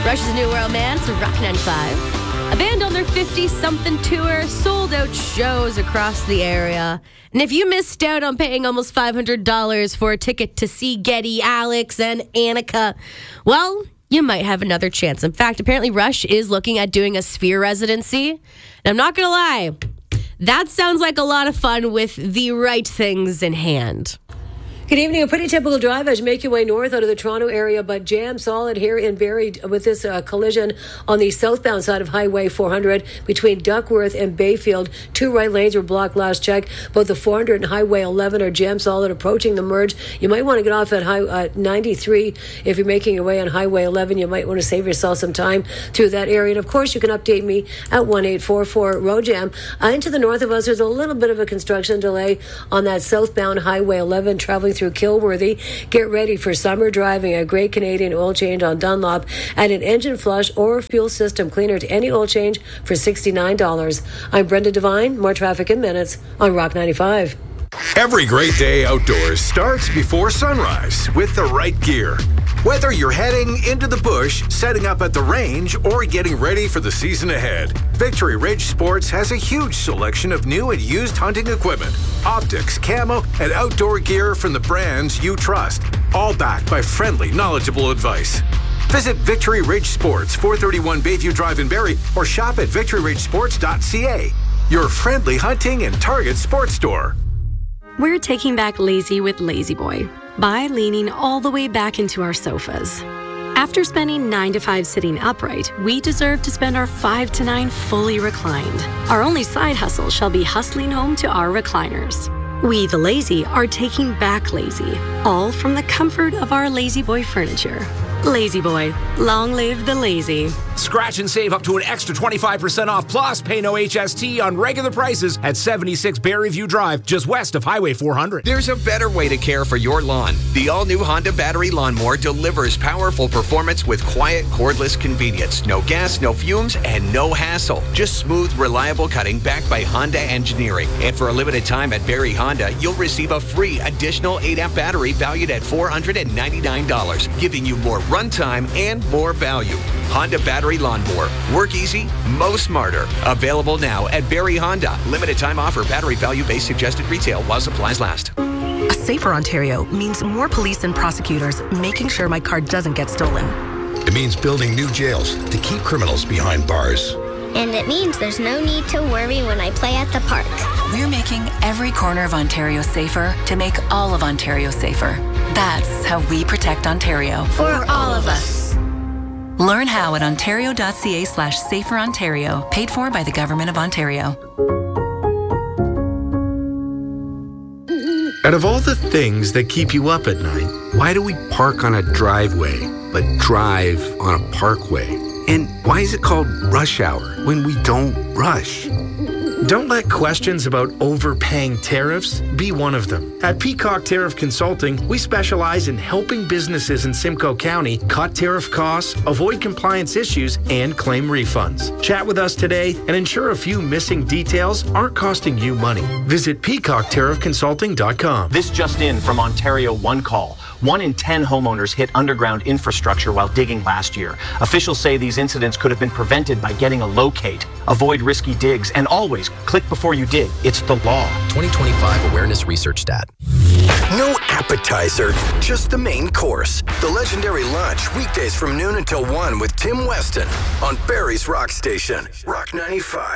Rush's New World Man, so Rock 95. A band on their 50-something tour, sold out shows across the area. And if you missed out on paying almost $500 for a ticket to see Geddy, Alex, and Annika, well, you might have another chance. In fact, apparently Rush is looking at doing a Sphere residency. And I'm not going to lie, that sounds like a lot of fun with the right things in hand. Good evening. A pretty typical drive as you make your way north out of the Toronto area, but jam solid here in Barrie with this collision on the southbound side of Highway 400 between Duckworth and Bayfield. 2 right lanes were blocked last check. Both the 400 and Highway 11 are jam solid approaching the merge. You might want to get off at 93 if you're making your way on Highway 11. You might want to save yourself some time through that area. And of course, you can update me at 1-844-ROADJAM. Into the north of us, there's a little bit of a construction delay on that southbound Highway 11 traveling through Kilworthy. Get ready for summer driving. A Great Canadian oil change on Dunlop and an engine flush or fuel system cleaner to any oil change for $69. I'm Brenda Devine. More traffic in minutes on Rock 95. Every great day outdoors starts before sunrise with the right gear. Whether you're heading into the bush, setting up at the range, or getting ready for the season ahead, Victory Ridge Sports has a huge selection of new and used hunting equipment, optics, camo, and outdoor gear from the brands you trust, all backed by friendly, knowledgeable advice. Visit Victory Ridge Sports, 431 Bayview Drive in Barrie, or shop at victoryridgesports.ca, your friendly hunting and target sports store. We're taking back lazy with Lazy Boy by leaning all the way back into our sofas. After spending 9 to 5 sitting upright, we deserve to spend our 5 to 9 fully reclined. Our only side hustle shall be hustling home to our recliners. We, the lazy, are taking back lazy, all from the comfort of our Lazy Boy furniture. Lazy Boy, long live the lazy. Scratch and save up to an extra 25% off, plus pay no HST on regular prices at 76 Barrieview Drive, just west of Highway 400. There's a better way to care for your lawn. The all-new Honda battery lawnmower delivers powerful performance with quiet, cordless convenience. No gas, no fumes, and no hassle. Just smooth, reliable cutting backed by Honda engineering. And for a limited time at Barrie Honda, you'll receive a free additional 8-amp battery valued at $499, giving you more runtime and more value. Honda battery lawnmower. Work easy, mow smarter. Available now at Barrie Honda. Limited time offer. Battery value based suggested retail while supplies last. A safer Ontario means more police and prosecutors making sure my car doesn't get stolen. It means building new jails to keep criminals behind bars. And it means there's no need to worry when I play at the park. We're making every corner of Ontario safer to make all of Ontario safer. That's how we protect Ontario. For all of us. Learn how at ontario.ca/saferontario, paid for by the Government of Ontario. Out of all the things that keep you up at night, why do we park on a driveway but drive on a parkway? And why is it called rush hour when we don't rush? Don't let questions about overpaying tariffs be one of them. At Peacock Tariff Consulting, we specialize in helping businesses in Simcoe County cut tariff costs, avoid compliance issues, and claim refunds. Chat with us today and ensure a few missing details aren't costing you money. Visit peacocktariffconsulting.com. This just in from Ontario One Call. 1 in 10 homeowners hit underground infrastructure while digging last year. Officials say these incidents could have been prevented by getting a locate. Avoid risky digs and always click before you dig. It's the law. 2025 Awareness Research Stat. No appetizer, just the main course. The legendary lunch, weekdays from noon until 1 with Tim Weston on Barrie's Rock Station, Rock 95.